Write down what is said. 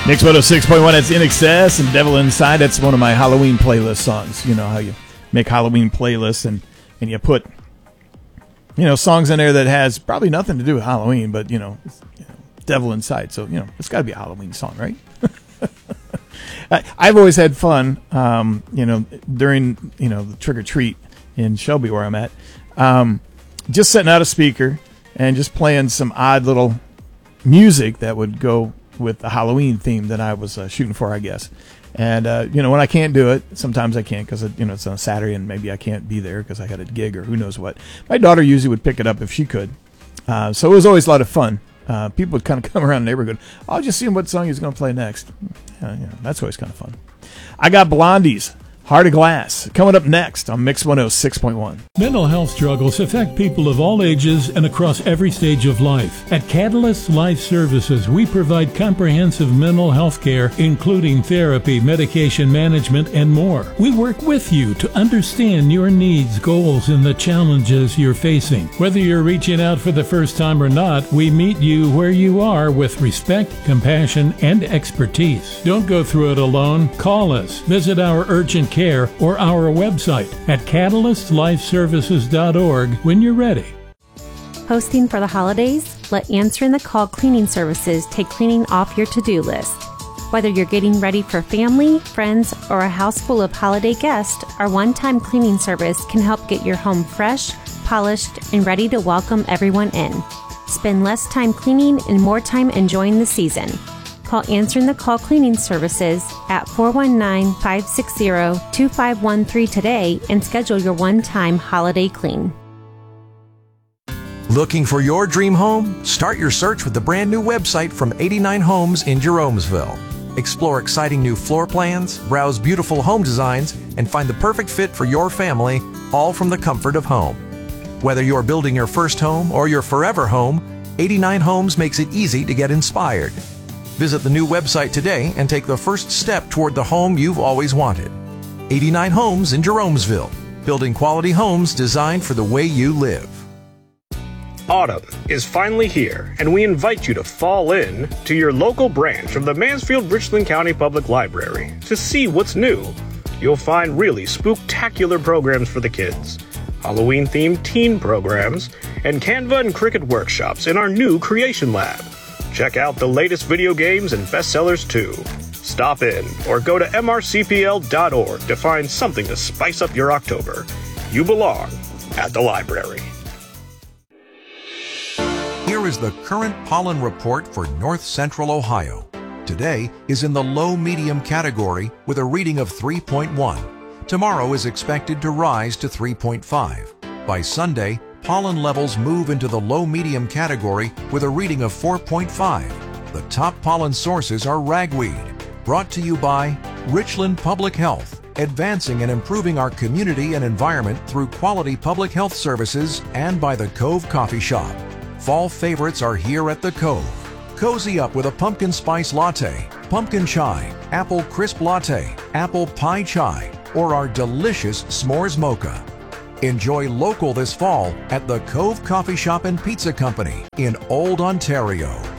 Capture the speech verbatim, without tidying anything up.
Mix one oh six point one, that's In Excess and Devil Inside. That's one of my Halloween playlist songs. You know how you make Halloween playlists and, and you put, you know, songs in there that has probably nothing to do with Halloween, but, you know, you know Devil Inside. So, you know, it's got to be a Halloween song, right? I, I've always had fun, um, you know, during, you know, the trick or treat in Shelby where I'm at, um, just setting out a speaker and just playing some odd little music that would go with the Halloween theme that I was uh, shooting for, I guess. And, uh, you know, when I can't do it, sometimes I can't because, you know, it's on a Saturday and maybe I can't be there because I got a gig or who knows what. My daughter usually would pick it up if she could. Uh, so it was always a lot of fun. Uh, people would kind of come around the neighborhood. I'll just see what song he's going to play next. Uh, yeah, that's always kind of fun. I got Blondie's Heart of Glass coming up next on Mix one oh six point one. Mental health struggles affect people of all ages and across every stage of life. At Catalyst Life Services, we provide comprehensive mental health care, including therapy, medication management, and more. We work with you to understand your needs, goals, and the challenges you're facing. Whether you're reaching out for the first time or not, we meet you where you are with respect, compassion, and expertise. Don't go through it alone. Call us. Visit our urgent care or our website at catalyst life services dot org when you're ready. Hosting for the holidays? Let Answering the Call Cleaning Services take cleaning off your to-do list. Whether you're getting ready for family, friends, or a house full of holiday guests, our one-time cleaning service can help get your home fresh, polished, and ready to welcome everyone in. Spend less time cleaning and more time enjoying the season. Call Answering the Call Cleaning Services at four one nine, five six zero, two five one three today and schedule your one-time holiday clean. Looking for your dream home? Start your search with the brand new website from eighty-nine Homes in Jeromesville. Explore exciting new floor plans, browse beautiful home designs, and find the perfect fit for your family, all from the comfort of home. Whether you're building your first home or your forever home, eighty-nine Homes makes it easy to get inspired. Visit the new website today and take the first step toward the home you've always wanted. eighty-nine Homes in Jeromesville, building quality homes designed for the way you live. Autumn is finally here, and we invite you to fall in to your local branch of the Mansfield-Richland County Public Library to see what's new. You'll find really spooktacular programs for the kids, Halloween-themed teen programs, and Canva and Cricut workshops in our new Creation Lab. Check out the latest video games and bestsellers too. Stop in or go to m r c p l dot org to find something to spice up your October. You belong at the library. Here is the current pollen report for North Central Ohio. Today is in the low-medium category with a reading of three point one. Tomorrow is expected to rise to three point five. By Sunday, pollen levels move into the low-medium category with a reading of four point five. The top pollen sources are ragweed. Brought to you by Richland Public Health, advancing and improving our community and environment through quality public health services, and by the Cove Coffee Shop. Fall favorites are here at the Cove. Cozy up with a pumpkin spice latte, pumpkin chai, apple crisp latte, apple pie chai, or our delicious s'mores mocha. Enjoy local this fall at the Cove Coffee Shop and Pizza Company in Old Ontario.